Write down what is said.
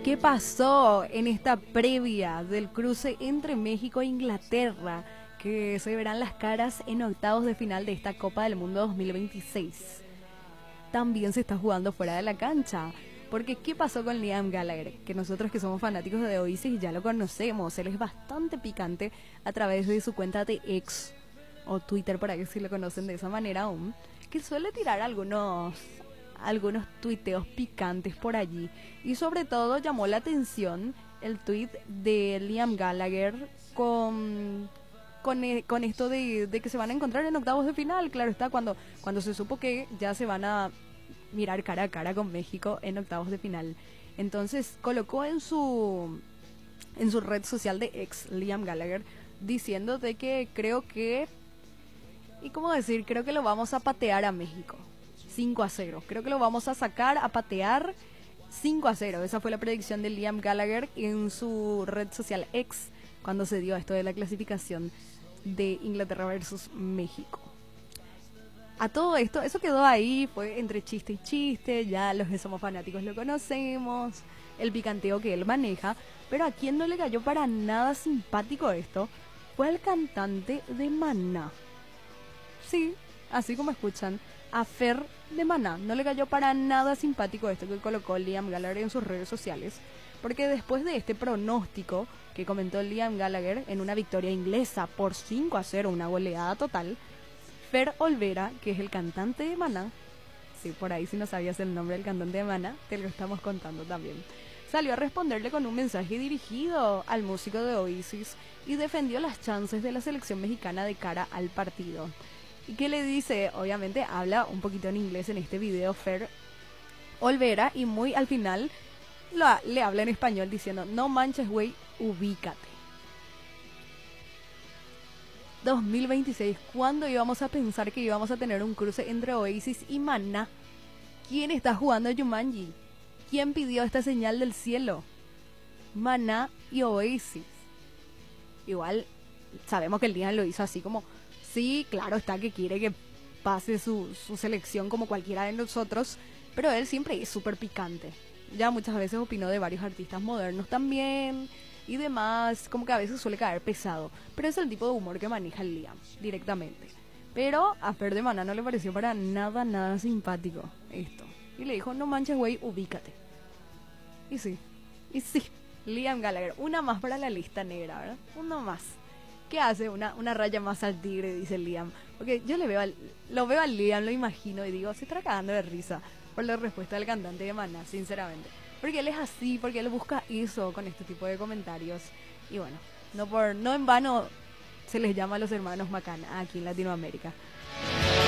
¿Qué pasó en esta previa del cruce entre México e Inglaterra? Que se verán las caras en octavos de final de esta Copa del Mundo 2026. También se está jugando fuera de la cancha. Porque ¿qué pasó con Liam Gallagher? Que nosotros que somos fanáticos de Oasis ya lo conocemos. Él es bastante picante a través de su cuenta de X o Twitter, por ahí si lo conocen de esa manera aún, que suele tirar algunos tuiteos picantes por allí. Y sobre todo llamó la atención el tuit de Liam Gallagher con esto de que se van a encontrar en octavos de final. Claro está, cuando se supo que ya se van a mirar cara a cara con México en octavos de final. Entonces colocó en su red social de X, Liam Gallagher, diciendo de que creo que lo vamos a patear a México 5-0. Creo que lo vamos a sacar a patear 5-0. Esa fue la predicción de Liam Gallagher en su red social X cuando se dio esto de la clasificación de Inglaterra versus México. A todo esto, eso quedó ahí, fue entre chiste y chiste, ya los que somos fanáticos lo conocemos, el picanteo que él maneja, pero a quien no le cayó para nada simpático esto fue al cantante de Maná. Sí, así como escuchan, a Fer de Maná no le cayó para nada simpático esto que colocó Liam Gallagher en sus redes sociales, porque después de este pronóstico que comentó Liam Gallagher en una victoria inglesa por 5-0, una goleada total, Fer Olvera, que es el cantante de Maná, sí, por ahí si no sabías el nombre del cantante de Maná, te lo estamos contando también, salió a responderle con un mensaje dirigido al músico de Oasis y defendió las chances de la selección mexicana de cara al partido. ¿Y qué le dice? Obviamente habla un poquito en inglés en este video Fer Olvera y muy al final le habla en español diciendo: no manches, güey, ubícate. 2026, ¿cuándo íbamos a pensar que íbamos a tener un cruce entre Oasis y Maná? ¿Quién está jugando a Jumanji? ¿Quién pidió esta señal del cielo? Maná y Oasis. Igual sabemos que el día lo hizo así como, sí, claro está que quiere que pase su selección como cualquiera de nosotros, pero él siempre es súper picante. Ya muchas veces opinó de varios artistas modernos también y demás, como que a veces suele caer pesado, pero es el tipo de humor que maneja el Liam directamente. Pero a Fer de Maná no le pareció para nada simpático esto, y le dijo: no manches, güey, ubícate. Y sí, Liam Gallagher, una más para la lista negra, ¿verdad? Uno más. ¿Qué hace? Una raya más al tigre, dice Liam. Porque yo lo veo al Liam, lo imagino y digo, se está cagando de risa por la respuesta del cantante de Maná, sinceramente. Porque él es así, porque él busca eso con este tipo de comentarios. Y bueno, no en vano se les llama a los hermanos Macana aquí en Latinoamérica.